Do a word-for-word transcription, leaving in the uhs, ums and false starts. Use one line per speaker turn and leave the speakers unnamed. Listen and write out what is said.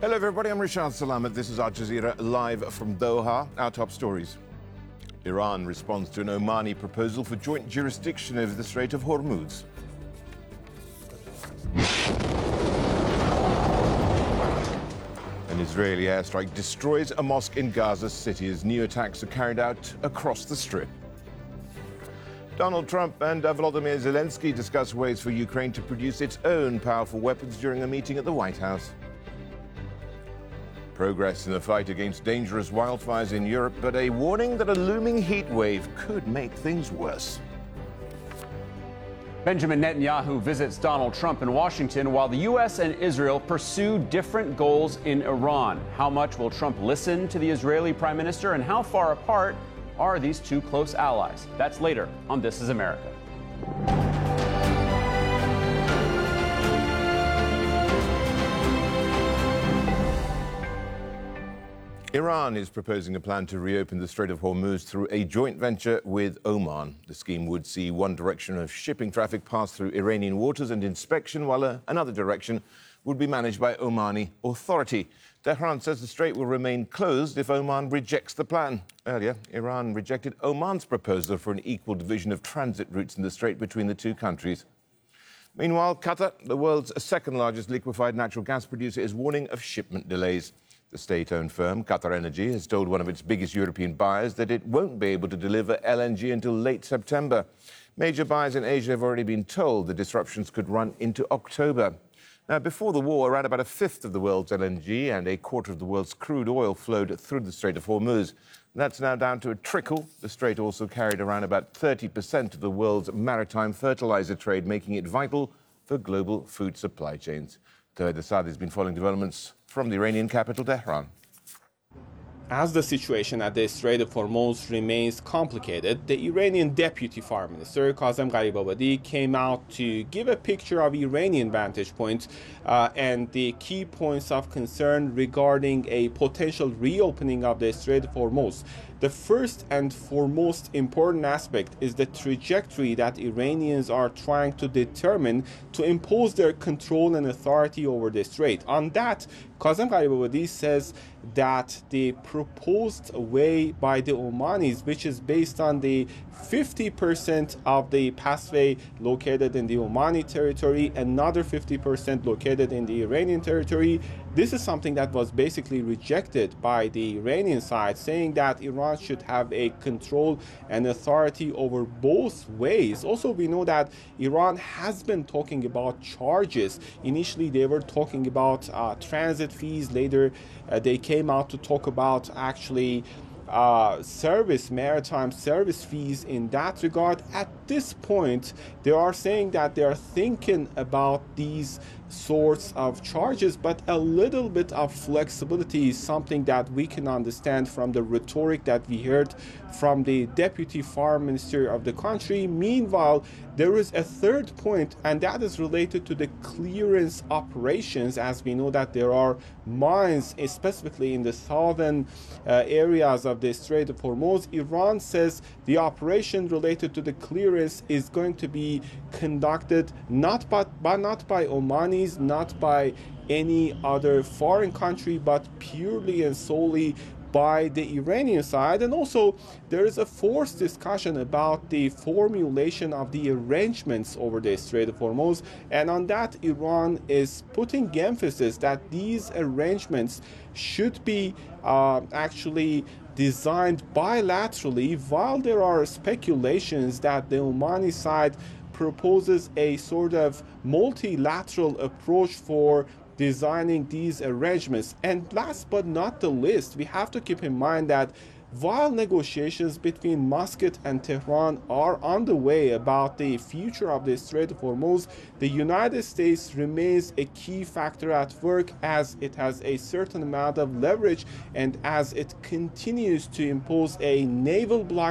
Hello everybody, I'm Rishad Salamat. This is Al Jazeera live from Doha. Our top stories. Iran responds to an Omani proposal for joint jurisdiction over the Strait of Hormuz. An Israeli airstrike destroys a mosque in Gaza City as new attacks are carried out across the Strip. Donald Trump and Volodymyr Zelensky discuss ways for Ukraine to produce its own powerful weapons during a meeting at the White House. Progress in the fight against dangerous wildfires in Europe, but a warning that a looming heat wave could make things worse.
Benjamin Netanyahu visits Donald Trump in Washington while the U S and Israel pursue different goals in Iran. How much will Trump listen to the Israeli prime minister, and how far apart are these two close allies? That's later on This Is America.
Iran is proposing a plan to reopen the Strait of Hormuz through a joint venture with Oman. The scheme would see one direction of shipping traffic pass through Iranian waters and inspection, while uh, another direction would be managed by Omani authority. Tehran says the strait will remain closed if Oman rejects the plan. Earlier, Iran rejected Oman's proposal for an equal division of transit routes in the strait between the two countries. Meanwhile, Qatar, the world's second largest liquefied natural gas producer, is warning of shipment delays. The state-owned firm, Qatar Energy, has told one of its biggest European buyers that it won't be able to deliver L N G until late September. Major buyers in Asia have already been told the disruptions could run into October. Now, before the war, around about a fifth of the world's L N G and a quarter of the world's crude oil flowed through the Strait of Hormuz. That's now down to a trickle. The strait also carried around about thirty percent of the world's maritime fertilizer trade, making it vital for global food supply chains. Tawhid Assad has been following developments from the Iranian capital, Tehran.
As the situation at the Strait of Hormuz remains complicated, the Iranian Deputy Foreign Minister, Kazem Gharibabadi, came out to give a picture of Iranian vantage points uh, and the key points of concern regarding a potential reopening of the Strait of Hormuz. The first and foremost important aspect is the trajectory that Iranians are trying to determine to impose their control and authority over the strait. On that, Kazem Gharibabadi says that the proposed way by the Omanis, which is based on the fifty percent of the passway located in the Omani territory, another fifty percent located in the Iranian territory, this is something that was basically rejected by the Iranian side, saying that Iran should have a control and authority over both ways. Also, we know that Iran has been talking about charges. Initially, they were talking about uh, transit fees. Later, uh, they came out to talk about actually Uh, service, maritime service fees in that regard. At this point, they are saying that they are thinking about these sorts of charges, but a little bit of flexibility is something that we can understand from the rhetoric that we heard from the Deputy Foreign Minister of the country. Meanwhile, there is a third point, and that is related to the clearance operations, as we know that there are mines, specifically in the southern uh, areas of the Strait of Hormuz. Iran says the operation related to the clearance is going to be conducted not by, by not by Omanis, not by any other foreign country, but purely and solely by the Iranian side. And also, there is a forced discussion about the formulation of the arrangements over the Strait of Hormuz. And on that, Iran is putting emphasis that these arrangements should be uh, actually designed bilaterally, while there are speculations that the Omani side proposes a sort of multilateral approach for designing these arrangements. And last but not the least, we have to keep in mind that while negotiations between Muscat and Tehran are underway about the future of the Strait of Hormuz, the United States remains a key factor at work, as it has a certain amount of leverage and as it continues to impose a naval blockade